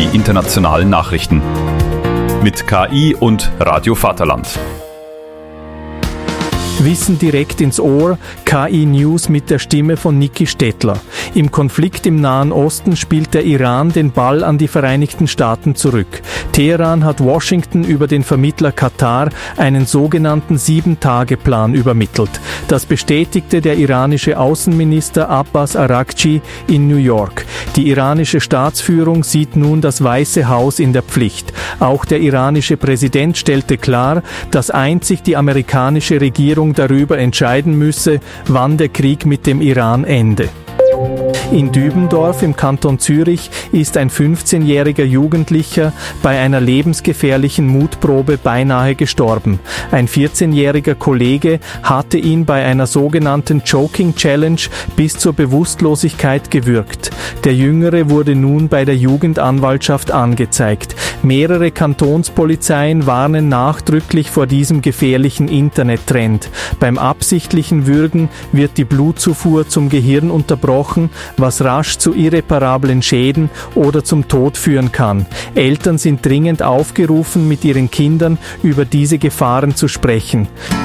die internationalen Nachrichten. Mit KI und Radio Vaterland. Wissen direkt ins Ohr, KI News mit der Stimme von Niki Stettler. Im Konflikt im Nahen Osten spielt der Iran den Ball an die Vereinigten Staaten zurück. Teheran hat Washington über den Vermittler Katar einen sogenannten 7-Tage-Plan übermittelt. Das bestätigte der iranische Außenminister Abbas Araghchi in New York. Die iranische Staatsführung sieht nun das Weiße Haus in der Pflicht. Auch der iranische Präsident stellte klar, dass einzig die amerikanische Regierung darüber entscheiden müsse, wann der Krieg mit dem Iran ende. In Dübendorf im Kanton Zürich ist ein 15-jähriger Jugendlicher bei einer lebensgefährlichen Mutprobe beinahe gestorben. Ein 14-jähriger Kollege hatte ihn bei einer sogenannten Choking Challenge bis zur Bewusstlosigkeit gewürgt. Der Jüngere wurde nun bei der Jugendanwaltschaft angezeigt. Mehrere Kantonspolizeien warnen nachdrücklich vor diesem gefährlichen Internettrend. Beim absichtlichen Würgen wird die Blutzufuhr zum Gehirn unterbrochen, was rasch zu irreparablen Schäden oder zum Tod führen kann. Eltern sind dringend aufgerufen, mit ihren Kindern über diese Gefahren zu sprechen.